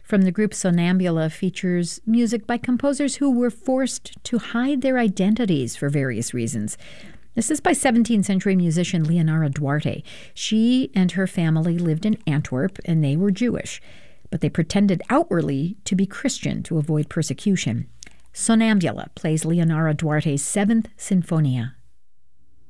from the group Sonambula features music by composers who were forced to hide their identities for various reasons. This is by 17th century musician Leonora Duarte. She and her family lived in Antwerp, and they were Jewish, but they pretended outwardly to be Christian to avoid persecution. Sonambula plays Leonora Duarte's 7th Sinfonia.